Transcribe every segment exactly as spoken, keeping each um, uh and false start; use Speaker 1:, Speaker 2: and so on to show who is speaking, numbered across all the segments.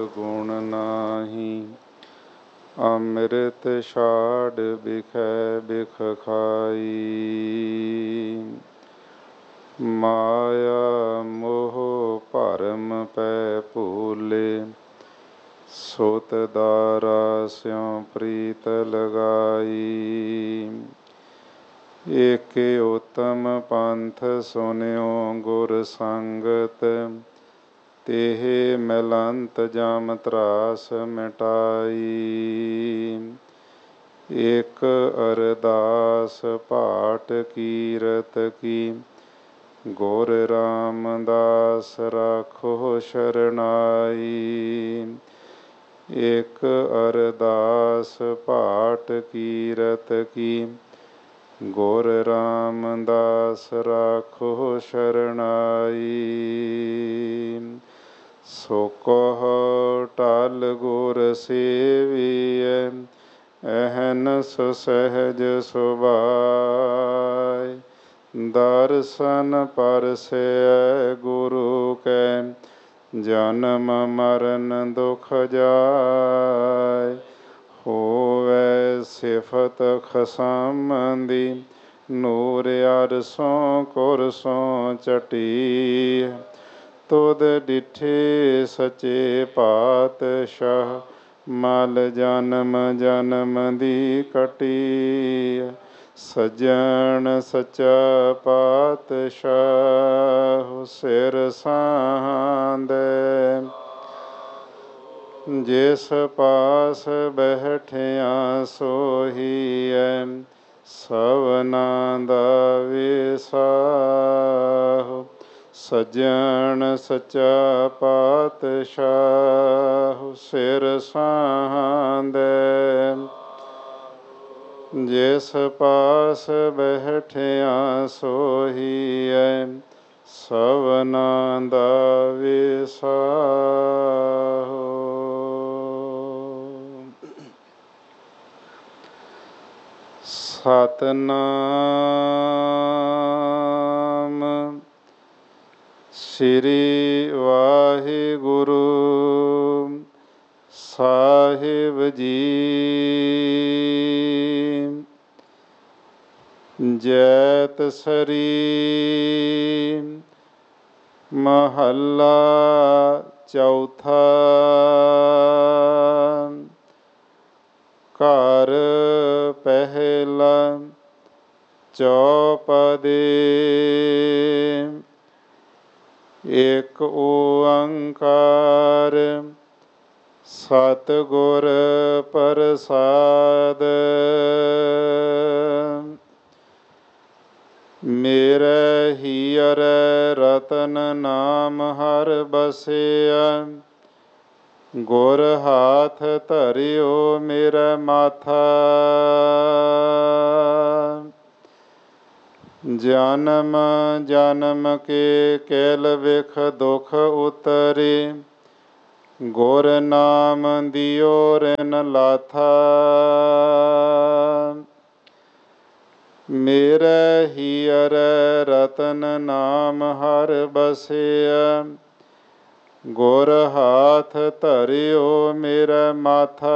Speaker 1: ਗੁਣ ਨਾਹੀ। ਅੰਮ੍ਰਿਤ ਛਾੜ ਬਿਖੈ ਬਿਖ ਖਾਈ। ਮਾਇਆ ਮੋਹ ਭਰਮ ਪੈ ਭੂਲੇ, ਸੁਤ ਦਾਰਾ ਸਿਉ ਪ੍ਰੀਤ ਲਗਾਈ। ਏਕ ਉਤਮ ਪੰਥ ਸੁਨਿਓ ਗੁਰ ਸੰਗਤ, ਤੇਹ ਮਿਲੰਤ ਜਮ ਤਰਾਸ ਮਿਟਾਈ। ਇਕ ਅਰਦਾਸ ਪਾਠ ਕੀਰਤ ਕੀ, ਗੁਰ ਰਾਮਦਾਸ ਰਾਖੋ ਸ਼ਰਨਾਈ। ਇਕ ਅਰਦਾਸ ਪਾਠ ਕੀਰਤ ਕੀ, ਗੁਰ ਰਾਮਦਾਸ ਰਾਖੋ ਸ਼ਰਨਾਈ। ਸੋ ਕਹੁ ਟਲ ਗੁਰ ਸੇਵੀਐ, ਅਹਨਸ ਸਹਿਜ ਸੁਭਾਇ। ਦਰਸ਼ਨ ਪਰਸੈ ਗੁਰੂ ਕੈ, ਜਨਮ ਮਰਨ ਦੁਖ ਜਾਇ। ਹੋਵੈ ਸਿਫਤ ਖਸਮ ਦੀ, ਨੂਰ ਅਰਸੋਂ ਕੁਰਸੋਂ ਚਟੀ। ਤੁਧ ਡਿਠੇ ਸੱਚੇ ਪਾਤਸ਼ਾਹ, ਮਲ ਜਨਮ ਜਨਮ ਦੀ ਕਟੀ। ਸੱਜਣ ਸੱਚਾ ਪਾਤਸ਼ਾਹ, ਸਿਰ ਸਾਂਦੈ। ਜਿਸ ਪਾਸ ਬੈਠਿਆ ਸੋਹੀਐ, ਸਭਨਾ ਦਾ ਵਿਸਾਹੋ। ਸੱਜਣ ਸੱਚਾ ਪਾਤਸ਼ਾਹ, ਸਿਰ ਸਾਂਦੈ। ਜਿਸ ਪਾਸ ਬੈਠਿਆ ਸੋਹੀਐ, ਸਭਨਾ ਦਾ ਵਿਸਾਹੋ। ਸਤਿਨਾਮ ਸ੍ਰੀ ਵਾਹਿਗੁਰੂ ਸਾਹਿਬ ਜੀ। ਜੈਤ ਸਰੀ ਮਹੱਲਾ ਚੌਥਾ। ਘਰ ਪਹਿਲਾ ਚੌਪਦੇ। ਏਕ ਓੰਕਾਰ ਸਤਿਗੁਰ ਪ੍ਰਸਾਦਿ। ਮੇਰੇ ਹੀਅਰੈ ਰਤਨ ਨਾਮ ਹਰਿ ਬਸਿਆ। ਗੁਰ ਹਾਥ ਧਰਿਓ ਮੇਰੇ ਮਾਥਾ। ਜਨਮ ਜਨਮ ਕੇ ਕਿਲ ਬਿਖ ਦੁਖ ਉਤਰੇ। ਗੁਰ ਨਾਮ ਦਿਓ ਰਿਨ ਲਾਥਾ। ਮੇਰੇ ਹੀਅਰੈ ਰਤਨ ਨਾਮ ਹਰਿ ਬਸਿਆ। ਗੁਰ ਹਾਥ ਧਰਿਓ ਮੇਰੇ ਮਾਥਾ।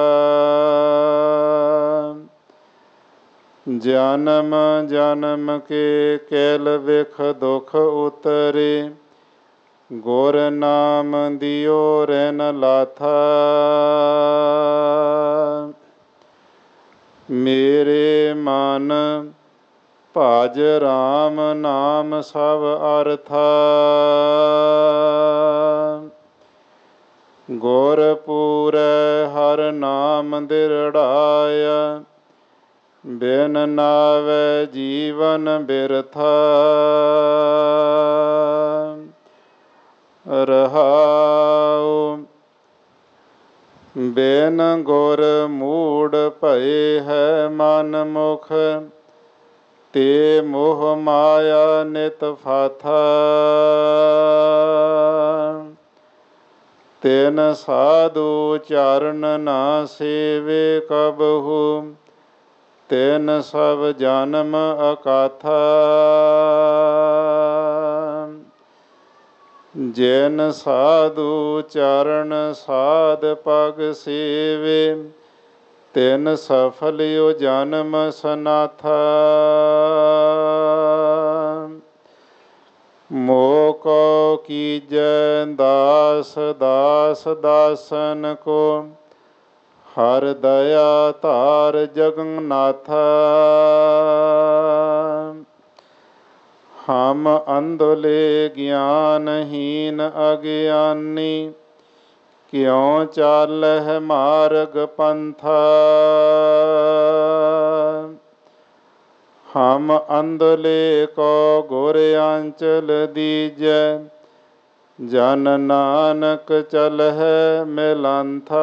Speaker 1: ਜਨਮ ਜਨਮ ਕੇ ਕਿਲ ਬਿਖ ਦੁਖ ਉਤਰੇ। ਗੁਰ ਨਾਮ ਦਿਓ ਰਿਨ ਲਾਥਾ। ਮੇਰੇ ਮਨ ਭਜ ਰਾਮ ਨਾਮ ਸਭ ਅਰਥਾ। ਗੁਰ ਪੂਰੈ ਹਰਿ ਨਾਮ ਦਿਰੜਾਇਆ। ਬਿਨ ਨਾਵੈ ਜੀਵਨ ਬਿਰਥਾ। ਰਹਾਉ ਬਿਨ ਗੁਰ ਮੂੜ ਭਏ ਹੈ ਮਨ ਮੁਖ। ਤੇ ਮੋਹ ਮਾਇਆ ਨਿਤ ਫਾਥਾ। ਤਿਨ ਸਾਧੂ ਚਰਨ ਨਾ ਸੇਵੇ ਕਬਹੂ। ਤਿਨ ਸਭ ਜਨਮ ਅਕਾਥਾ। ਜੈਨ ਸਾਧੂ ਚਰਨ ਸਾਧ ਪਗ ਸੇਵੇ, ਤਿਨ ਸਫਲਿਓ ਜਨਮ ਸਨਾਥਾ। ਮੋਹ ਕੋ ਕੀਜੈ ਦਾਸ ਦਾਸ ਦਾਸਨ ਕੋ, ਹਰ ਦਇਆ ਧਾਰ ਜਗਨਨਾਥਾ। ਹਮ ਅੰਧਲੇ ਗਿਆਨਹੀਨ ਅਗਿਆਨੀ, ਕਿਉ ਚਾਲਹਿ ਮਾਰਗ ਪੰਥਾ। ਹਮ ਅੰਧਲੇ ਕੋ ਗੁਰ ਆਂਚਲ ਦੀਜੈ, ਜਨ ਨਾਨਕ ਚਲਹਿ ਮਿਲੰਥਾ।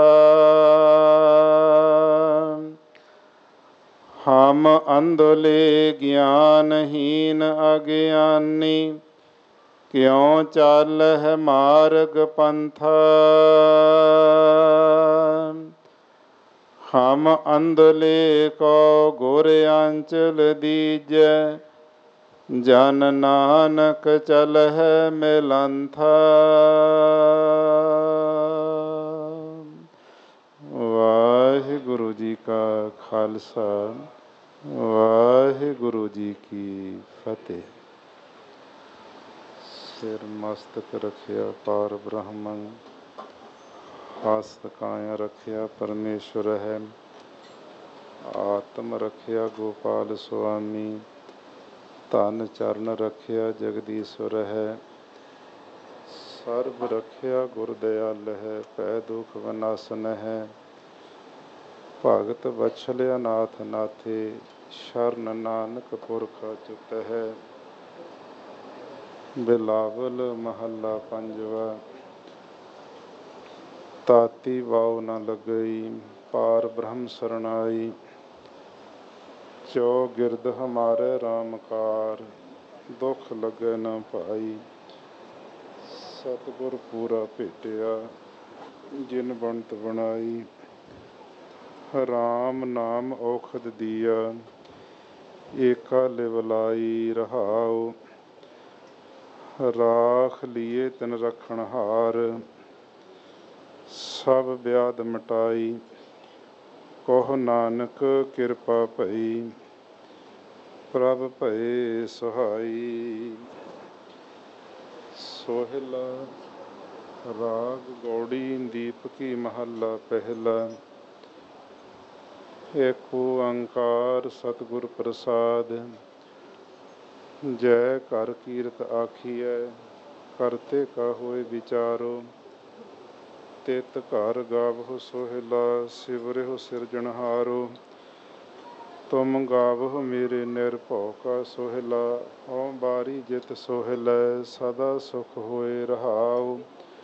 Speaker 1: ਹਮ ਅੰਧਲੇ ਗਿਆਨਹੀਨ ਅਗਿਆਨੀ, ਕਿਉ ਚਾਲਹਿ ਮਾਰਗ ਪੰਥਾ। ਹਮ ਅੰਧਲੇ ਕੋ ਗੁਰ ਆਂਚਲ ਦੀਜੈ, ਜਨ ਨਾਨਕ ਚਲਹਿ ਮਿਲੰਥਾ। ਵਾਹਿਗੁਰੂ ਜੀ ਕਾ ਖਾਲਸਾ, ਵਾਹਿਗੁਰੂ ਜੀ ਕੀ ਫਤਿਹ। ਸਿਰ ਮਸਤਕ ਰਖਿਆ ਪਾਰ ਬ੍ਰਹਮੰ, ਹਸਤ ਕਾਇਆ ਰਖਿਆ ਪਰਮੇਸ਼ਵਰ ਹੈ। ਆਤਮ ਰਖਿਆ ਗੋਪਾਲ ਸੁਆਮੀ, ਧਨ ਚਰਨ ਰਖਿਆ ਜਗਦੀਸ਼ਵਰ ਹੈ। ਸਰਬ ਰਖਿਆ ਗੁਰ ਦਿਆਲ ਹੈ, ਭੈ ਦੁਖ ਵਿਨਾਸ਼ਨ ਹੈ। ਭਗਤ ਵਛਲ ਅਨਾਥ ਨਾਥੇ, ਸ਼ਰਨ ਨਾਨਕ ਪੁਰਖ ਅਚੁੱਤ ਹੈ। ਬਿਲਾਵਲ ਮਹੱਲਾ ਪੰਜਵਾ। ਤਾਤੀ ਵਾਉ ਨ ਲੱਗਈ, ਪਾਰ ਬ੍ਰਹਮ ਸਰਣਾਈ। ਚੌ ਗਿਰਦ ਹਮਾਰੇ ਰਾਮ ਕਾਰ, ਦੁਖ ਲੱਗੈ ਨ ਭਾਈ। ਸਤਿਗੁਰ ਪੂਰਾ ਭੇਟਿਆ, ਜਿਨ ਬਣਤ ਬਣਾਈ। ਰਾਮ ਨਾਮ ਔਖਦ ਦੀਆ, ਏਕਾ ਲਿਵ ਲਾਈ ਰਹਾਉ। ਰਾਖ ਲੀਏ ਤਿਨ ਰਖਣ ਹਾਰ, ਸਭ ਬਿਆਦ ਮਿਟਾਈ। ਕਹੋ ਨਾਨਕ ਕਿਰਪਾ ਭਈ, ਪ੍ਰਭ ਭਏ ਸਹਾਈ। ਸੋਹਿਲਾ ਰਾਗ ਗੌੜੀ ਦੀਪਕੀ ਮਹੱਲਾ ਪਹਿਲਾ। ਏਕ ਓੰਕਾਰ ਸਤਿਗੁਰ ਪ੍ਰਸਾਦਿ, ਜੈ ਘਰ ਕੀਰਤ ਆਖੀਐ। ਕਰਤੇ ਕਾ ਹੋਏ ਵਿਚਾਰੋ, ਤਿਤ ਘਰ ਗਾਵਹੁ ਸੋਹਿਲਾ। ਸਿਵਰਿਹੁ ਸਿਰਜਣਹਾਰੋ, ਤੁਮ ਗਾਵਹੁ ਮੇਰੇ ਨਿਰਭਉ ਕਾ ਸੋਹਿਲਾ। ਹਉ ਬਾਰੀ ਜਿਤ ਸੋਹਿਲੈ, ਸਦਾ ਸੁਖ ਹੋਏ ਰਹਾਉ।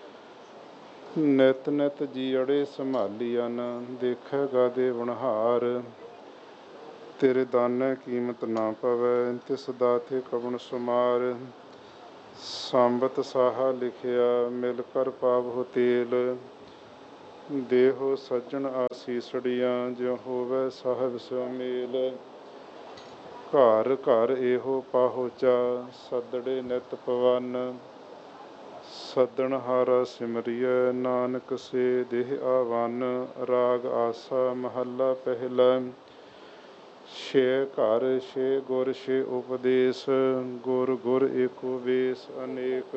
Speaker 1: ਨਿਤ ਨਿਤ ਜੀਅੜੇ ਸੰਭਾਲੀਅਨ, ਦੇਖੈ ਗਾਦੇ ਵਣਹਾਰ। ਤੇਰੇ ਦਾਨੈ ਕੀਮਤ ਨਾ ਪਵੈ, ਤਿਸ ਦਾਤੇ ਕਵਣ ਸੁਮਾਰ। ਸੰਬਤ ਸਾਹਾ ਲਿਖਿਆ, ਮਿਲ ਕਰ ਪਾਵਹੁ ਤੇਲ। ਦੇਹੋ ਸੱਜਣ ਆਸੀਸੜੀਆਂ, ਜਿਉ ਹੋਵੈ ਸਾਹਿਬ ਸਿਉ ਮੇਲ। ਘਰ ਘਰ ਇਹੋ ਪਾਹੁਚਾ, ਸੱਦੜੇ ਨਿਤ ਪਵਨ। ਸੱਦਣ ਹਾਰਾ ਸਿਮਰਿਐ, ਨਾਨਕ ਸੇ ਦੇਹ ਆਵਨ। ਰਾਗ ਆਸਾ ਮਹੱਲਾ ਪਹਿਲਾ। ਛੇ ਘਰ ਛੇ ਗੁਰ ਛੇ ਉਪਦੇਸ, ਗੁਰ ਗੁਰ ਏਕੋ ਵੇਸ ਅਨੇਕ।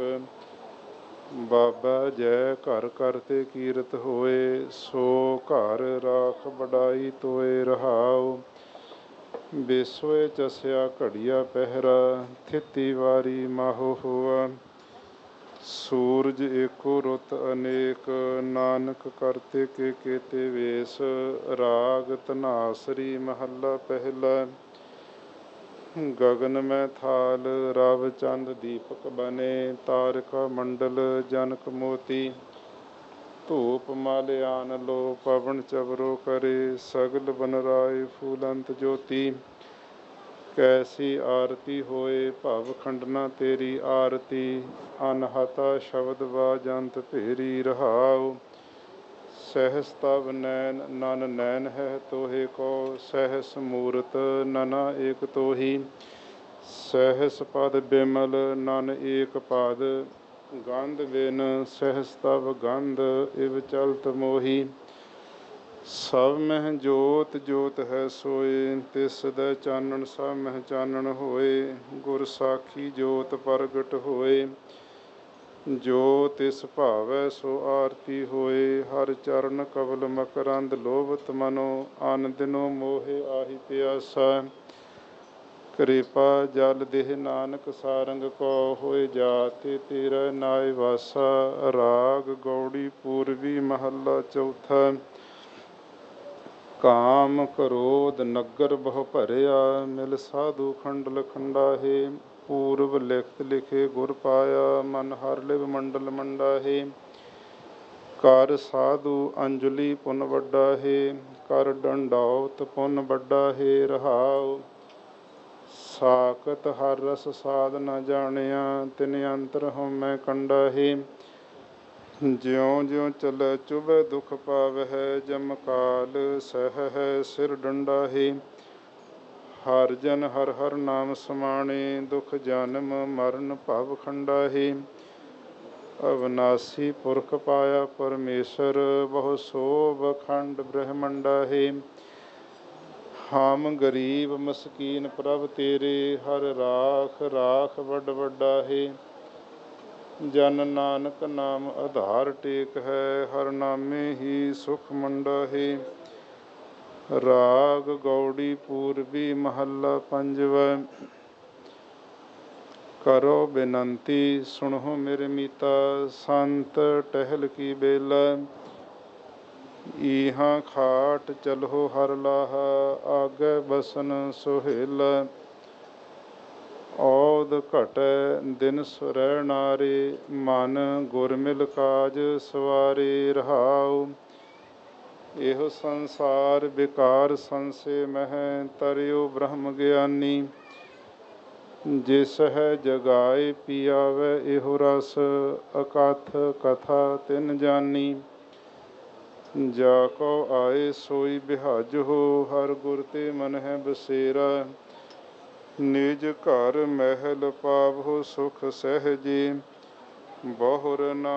Speaker 1: ਬਾਬਾ ਜੈ ਘਰ ਕਰਤੇ ਕੀਰਤ ਹੋਏ, ਸੋ ਘਰ ਰਾਖ ਵਡਾਈ ਤੋਏ ਰਹਾਉ। ਬੇਸੋਏ ਚਸਿਆ ਘੜੀਆ ਪਹਿਰਾ, ਥਿਤੀ ਵਾਰੀ ਮਾਹੋ ਹੋਆ। ਸੂਰਜ ਏਕੋ ਰੁੱਤ ਅਨੇਕ, ਨਾਨਕ ਕਰਤੇ ਕੇ ਕੇਤੇ ਵੇਸ। ਰਾਗ ਧਨਾਸਰੀ ਮਹੱਲਾ ਪਹਿਲਾ। ਗਗਨ ਮੈਂ ਥਾਲ ਰਵ ਚੰਦ ਦੀਪਕ ਬਨੇ, ਤਾਰਿਕਾ ਮੰਡਲ ਜਨਕ ਮੋਤੀ। ਧੂਪ ਮਲ ਆਨ ਲੋ ਪਵਨ ਚਵਰੋ ਕਰੇ, ਸਗਲ ਬਨਰਾਏ ਫੂਲੰਤ ਜੋਤੀ। ਕੈਸੀ ਆਰਤੀ ਹੋਏ ਭਵ ਖੰਡਨਾ ਤੇਰੀ ਆਰਤੀ। ਅਨਹਤਾ ਸ਼ਬਦ ਬਾਜੰਤ ਭੇਰੀ ਰਹਾਉ। ਸਹਿਸ ਤਵ ਨੈਨ ਨਨ ਨੈਨ ਹੈ ਤੋਹੇ ਕੋ, ਸਹਿਸ ਮੂਰਤ ਨਨਾ ਏਕ ਤੋਹੀ। ਸਹਿਸ ਪਦ ਬਿਮਲ ਨਨ ਏਕ ਪਦ, ਗੰਧ ਬਿਨ ਸਹਿਸ ਤਵ ਗੰਧ ਇਵ ਚਲਤ ਮੋਹੀ। ਸਭ ਮਹਿ ਜੋਤ ਜੋਤ ਹੈ ਸੋਏ, ਤਿਸ ਸਦੈ ਚਾਨਣ ਸਭ ਮਹਿ ਚਾਨਣ ਹੋਏ। ਗੁਰ ਸਾਖੀ ਜੋਤ ਪ੍ਰਗਟ ਹੋਏ, ਜੋ ਤਿਸ ਭਾਵੈ ਸੋ ਆਰਤੀ ਹੋਏ। ਹਰ ਚਰਨ ਕਵਲ ਮਕਰੰਦ ਲੋਭਤ ਮਨੋ, ਅਨ ਦਿਨੋ ਮੋਹਿ ਆਹੀ ਪਿਆਸਾ। ਕਿਰਪਾ ਜਲ ਦੇਹ ਨਾਨਕ ਸਾਰੰਗ ਕੋ, ਹੋਏ ਜਾਤਿ ਤੇਰਾ ਨਾਇ ਵਾਸਾ। ਰਾਗ ਗੌੜੀ ਪੂਰਬੀ ਮਹੱਲਾ ਚੌਥਾ। ਕਾਮ ਕ੍ਰੋਧ ਨਗਰ ਬਹੁ ਭਰਿਆ, ਮਿਲ ਸਾਧੂ ਖੰਡਲ ਖੰਡਾਹੇ। ਪੂਰਬ ਲਿਖਤ ਲਿਖੇ ਗੁਰ ਪਾਇਆ, ਮਨ ਹਰ ਲਿਵ ਮੰਡਲ ਮੰਡਾਹੇ। ਕਰ ਸਾਧੂ ਅੰਜਲੀ ਪੁਨ ਵੱਡਾ ਹੈ, ਕਰ ਡੰਡੌਤ ਪੁਨ ਵੱਡਾ ਹੈ। ਰਹਾਉ ਸਾਖਤ ਹਰ ਰਸ ਸਾਧ ਨ ਜਾਣਿਆ, ਤਿਨ ਅੰਤਰ ਹਉਮੈ ਕੰਡਾ ਹੈ। ਜਿਉ ਜਿਉ ਚਲੈ ਚੁਭੈ ਦੁਖ ਪਾਵਹਿ, ਜਮ ਕਾਲ ਸਹਿ ਸਿਰ ਡੰਡਾ ਹੈ। ਹਰ ਜਨ ਹਰ ਹਰ ਨਾਮ ਸਮਾਣੇ, ਦੁਖ ਜਨਮ ਮਰਨ ਭਵ ਖੰਡਾ ਹੈ। ਅਵਨਾਸੀ ਪੁਰਖ ਪਾਇਆ ਪਰਮੇਸ਼ਰ, ਬਹੁ ਸੋਭ ਖੰਡ ਬ੍ਰਹਮੰਡਾ ਹੈ। ਹਮ ਗਰੀਬ ਮਸਕੀਨ ਪ੍ਰਭ ਤੇਰੇ, ਹਰ ਰਾਖ ਰਾਖ ਵੱਡ ਵੱਡਾ ਹੈ। ਜਨ ਨਾਨਕ ਨਾਮ ਆਧਾਰ ਟੇਕ ਹੈ, ਹਰ ਨਾਮੇ ਹੀ ਸੁਖ ਮੰਡਾ ਹੈ। ਰਾਗ ਗੌੜੀ ਪੂਰਬੀ ਮਹੱਲਾ ਪੰਜਵਾ। ਕਰੋ ਬੇਨੰਤੀ ਸੁਣਹੁ ਮੇਰੇ ਮੀਤਾ, ਸੰਤ ਟਹਿਲ ਕੀ ਬੇਲਾ। ਇਹਾਂ ਖਾਟ ਚਲਹੁ ਹਰ ਲਾਹਾ, ਆਗੇ ਬਸਨ ਸੁਹੇਲਾ। ਔਧ ਘਟੈ ਦਿਨ ਸੁਰੈ ਨਾਰੇ, ਮਨ ਗੁਰ ਮਿਲ ਕਾਜ ਸਵਾਰੇ। ਰਹਾਉ ਇਹੋ ਸੰਸਾਰ ਬਿਕਾਰ ਸੰਸੇ ਮਹਿ, ਤਰਿਉ ਬ੍ਰਹਮ ਗਿਆਨੀ। ਜਿਸ ਹੈ ਜਗਾਏ ਪੀਆਵੈ ਇਹੋ ਰਸ, ਅਕਥ ਕਥਾ ਤਿਨ ਜਾਨੀ। ਜਾ ਕੋ ਆਏ ਸੋਈ ਬਿਹਾਜਹੁ, ਹਰ ਗੁਰ ਤੇ ਮਨ ਹੈ ਬਸੇਰਾ। ਨਿਜ ਘਰ ਮਹਿਲ ਪਾਵਹੁ ਸੁਖ ਸਹਿਜੇ, ਬਹੁਰ ਨ